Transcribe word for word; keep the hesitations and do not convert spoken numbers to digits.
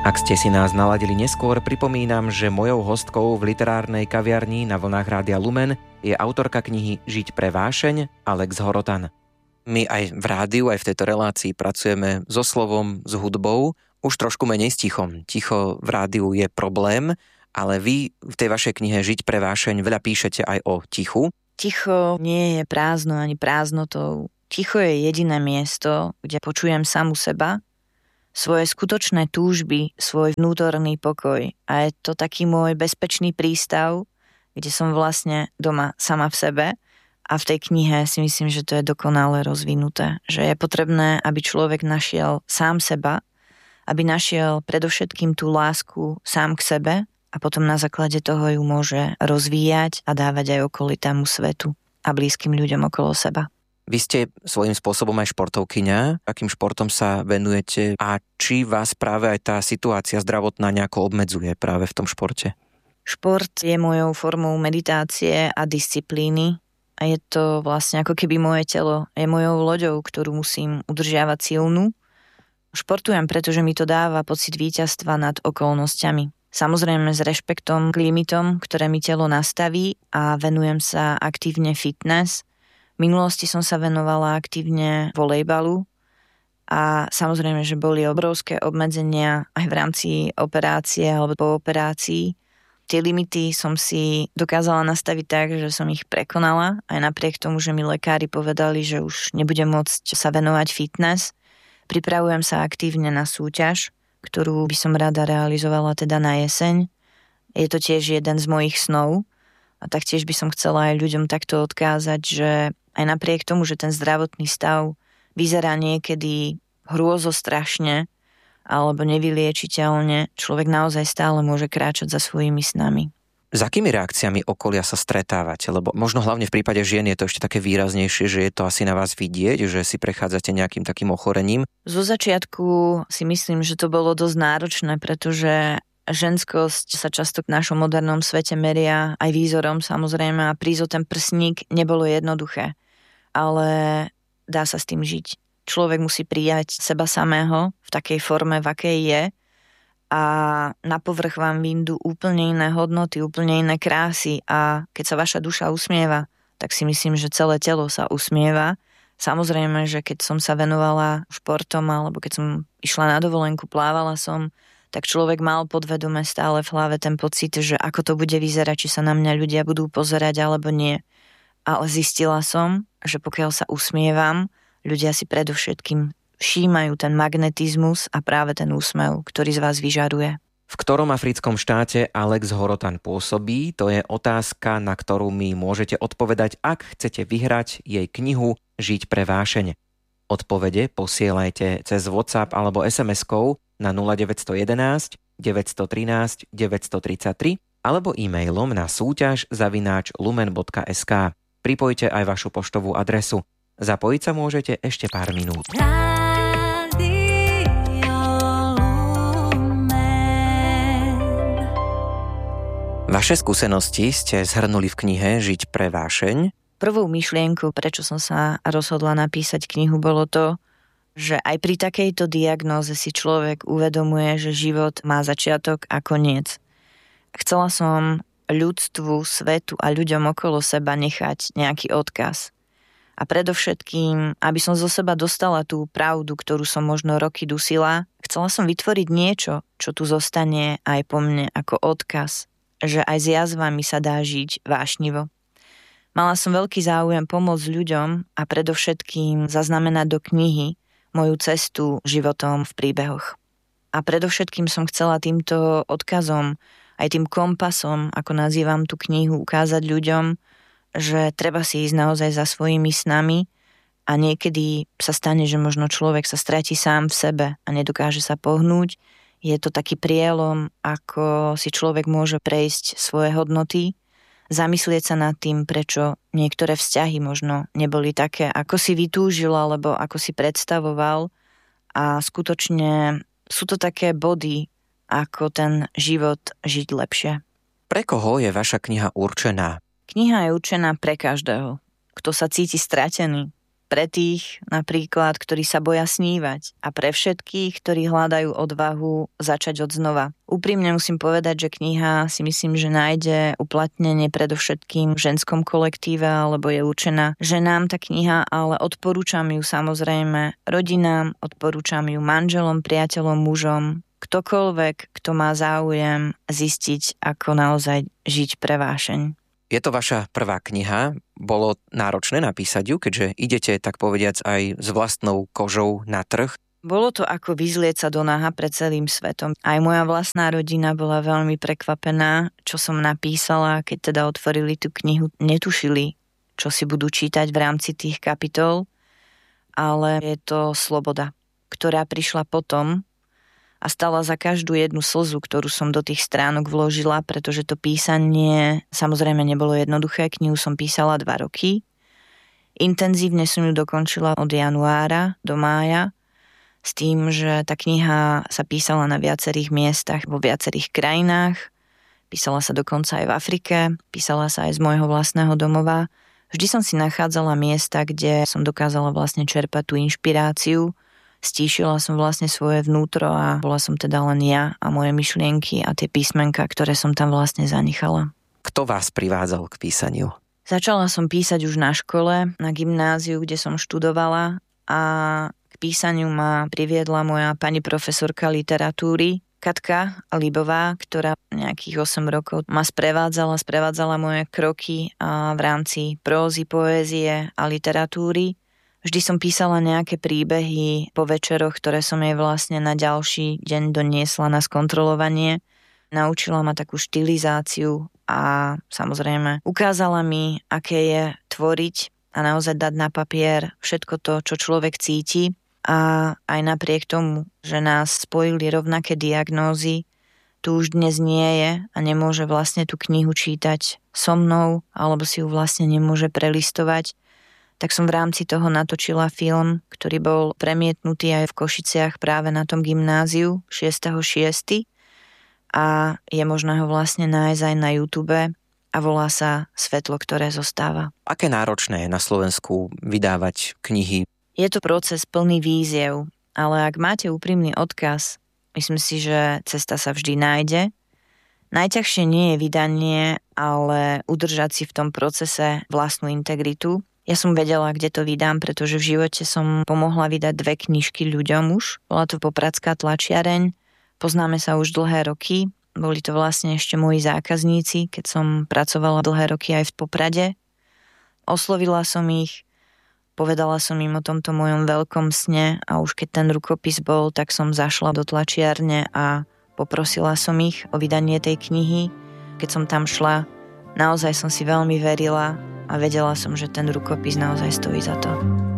Ak ste si nás naladili neskôr, pripomínam, že mojou hostkou v literárnej kaviarni na vlnách Rádia Lumen je autorka knihy Žiť pre vášeň Alex Horotan. My aj v rádiu, aj v tejto relácii pracujeme so slovom, s hudbou, už trošku menej s tichom. Ticho v rádiu je problém, ale vy v tej vašej knihe Žiť pre vášeň veľa píšete aj o tichu. Ticho nie je prázdno ani prázdnotou. Ticho je jediné miesto, kde počujem samu seba, svoje skutočné túžby, svoj vnútorný pokoj. A je to taký môj bezpečný prístav, kde som vlastne doma sama v sebe. A v tej knihe si myslím, že to je dokonale rozvinuté. Že je potrebné, aby človek našiel sám seba, aby našiel predovšetkým tú lásku sám k sebe a potom na základe toho ju môže rozvíjať a dávať aj okolitému svetu a blízkym ľuďom okolo seba. Vy ste svojím spôsobom aj športovkyňa. Akým športom sa venujete a či vás práve aj tá situácia zdravotná nejako obmedzuje práve v tom športe? Šport je mojou formou meditácie a disciplíny a je to vlastne ako keby moje telo je mojou loďou, ktorú musím udržiavať silnú. Športujem, pretože mi to dáva pocit víťazstva nad okolnostiami. Samozrejme s rešpektom k limitom, ktoré mi telo nastaví a venujem sa aktívne fitness. V minulosti som sa venovala aktívne volejbalu a samozrejme, že boli obrovské obmedzenia aj v rámci operácie alebo po operácii. Tie limity som si dokázala nastaviť tak, že som ich prekonala, aj napriek tomu, že mi lekári povedali, že už nebudem môcť sa venovať fitness. Pripravujem sa aktívne na súťaž, ktorú by som rada realizovala teda na jeseň. Je to tiež jeden z mojich snov a taktiež by som chcela aj ľuďom takto odkázať, že aj napriek tomu, že ten zdravotný stav vyzerá niekedy hrôzostrašne alebo nevyliečiteľne, človek naozaj stále môže kráčať za svojimi snami. S akými reakciami okolia sa stretávate? Lebo možno hlavne v prípade žien je to ešte také výraznejšie, že je to asi na vás vidieť, že si prechádzate nejakým takým ochorením. Zo začiatku si myslím, že to bolo dosť náročné, pretože ženskosť sa často v našom modernom svete meria aj výzorom samozrejme a prísť o ten prsník nebolo jednoduché. Ale dá sa s tým žiť. Človek musí prijať seba samého v takej forme, v akej je a na povrch vám vyjdú úplne iné hodnoty, úplne iné krásy a keď sa vaša duša usmieva, tak si myslím, že celé telo sa usmieva. Samozrejme, že keď som sa venovala športom alebo keď som išla na dovolenku, plávala som, tak človek mal podvedome stále v hlave ten pocit, že ako to bude vyzerať, či sa na mňa ľudia budú pozerať alebo nie. Ale zistila som, že pokiaľ sa usmievam, ľudia si predovšetkým všímajú ten magnetizmus a práve ten úsmev, ktorý z vás vyžaruje. V ktorom africkom štáte Alex Horotan pôsobí, to je otázka, na ktorú mi môžete odpovedať, ak chcete vyhrať jej knihu Žiť pre vášeň. Odpovede posielajte cez WhatsApp alebo es em eskou na nula deväť jedna jedna, deväť jedna tri, deväť tri tri alebo e-mailom na súťaž zavináč lumen bodka es ká. Pripojte aj vašu poštovú adresu. Zapojiť sa môžete ešte pár minút. Vaše skúsenosti ste zhrnuli v knihe Žiť pre vášeň. Prvou myšlienkou, prečo som sa rozhodla napísať knihu, bolo to, že aj pri takejto diagnóze si človek uvedomuje, že život má začiatok a koniec. Chcela som ľudstvu, svetu a ľuďom okolo seba nechať nejaký odkaz. A predovšetkým, aby som zo seba dostala tú pravdu, ktorú som možno roky dusila, chcela som vytvoriť niečo, čo tu zostane aj po mne ako odkaz, že aj s jazvami sa dá žiť vášnivo. Mala som veľký záujem pomôcť ľuďom a predovšetkým zaznamenať do knihy moju cestu životom v príbehoch. A predovšetkým som chcela týmto odkazom, aj tým kompasom, ako nazývam tú knihu, ukázať ľuďom, že treba si ísť naozaj za svojimi snami a niekedy sa stane, že možno človek sa stratí sám v sebe a nedokáže sa pohnúť. Je to taký prielom, ako si človek môže prejsť svoje hodnoty, zamyslieť sa nad tým, prečo niektoré vzťahy možno neboli také, ako si vytúžil alebo ako si predstavoval a skutočne sú to také body, ako ten život žiť lepšie. Pre koho je vaša kniha určená? Kniha je určená pre každého, kto sa cíti stratený, Pre tých napríklad, ktorí sa boja snívať a pre všetkých, ktorí hľadajú odvahu začať od znova. Úprimne musím povedať, že kniha si myslím, že nájde uplatnenie predovšetkým v ženskom kolektíve, alebo je určená ženám tá kniha, ale odporúčam ju samozrejme rodinám, odporúčam ju manželom, priateľom, mužom, ktokoľvek, kto má záujem zistiť, ako naozaj žiť pre vášeň. Je to vaša prvá kniha. Bolo náročné napísať ju, keďže idete, tak povediac, aj s vlastnou kožou na trh? Bolo to ako vyzlieť sa do náha pred celým svetom. Aj moja vlastná rodina bola veľmi prekvapená, čo som napísala, keď teda otvorili tú knihu. Netušili, čo si budú čítať v rámci tých kapitol, ale je to sloboda, ktorá prišla potom, a stala za každú jednu slzu, ktorú som do tých stránok vložila, pretože to písanie samozrejme nebolo jednoduché. Knihu som písala dva roky. Intenzívne som ju dokončila od januára do mája s tým, že tá kniha sa písala na viacerých miestach, vo viacerých krajinách. Písala sa dokonca aj v Afrike, písala sa aj z môjho vlastného domova. Vždy som si nachádzala miesta, kde som dokázala vlastne čerpať tú inšpiráciu. Stíšila som vlastne svoje vnútro a bola som teda len ja a moje myšlienky a tie písmenka, ktoré som tam vlastne zanechala. Kto vás privádzal k písaniu? Začala som písať už na škole, na gymnáziu, kde som študovala, a k písaniu ma priviedla moja pani profesorka literatúry, Katka Libová, ktorá nejakých osem rokov ma sprevádzala, sprevádzala moje kroky a v rámci prózy, poézie a literatúry. Vždy som písala nejaké príbehy po večeroch, ktoré som jej vlastne na ďalší deň doniesla na skontrolovanie. Naučila ma takú štilizáciu a samozrejme ukázala mi, aké je tvoriť a naozaj dať na papier všetko to, čo človek cíti. A aj napriek tomu, že nás spojili rovnaké diagnózy, tu už dnes nie je a nemôže vlastne tú knihu čítať so mnou, alebo si ju vlastne nemôže prelistovať, tak som v rámci toho natočila film, ktorý bol premietnutý aj v Košiciach práve na tom gymnáziu šiesteho šiesteho a je možné ho vlastne nájsť aj na YouTube a volá sa Svetlo, ktoré zostáva. Aké náročné je na Slovensku vydávať knihy? Je to proces plný výziev, ale ak máte úprimný odkaz, myslím si, že cesta sa vždy nájde. Najťažšie nie je vydanie, ale udržať si v tom procese vlastnú integritu. Ja som vedela, kde to vydám, pretože v živote som pomohla vydať dve knižky ľuďom už. Bola to Popradská tlačiareň, poznáme sa už dlhé roky. Boli to vlastne ešte moji zákazníci, keď som pracovala dlhé roky aj v Poprade. Oslovila som ich, povedala som im o tomto mojom veľkom sne a už keď ten rukopis bol, tak som zašla do tlačiarne a poprosila som ich o vydanie tej knihy. Keď som tam šla, naozaj som si veľmi verila a vedela som, že ten rukopis naozaj stojí za to.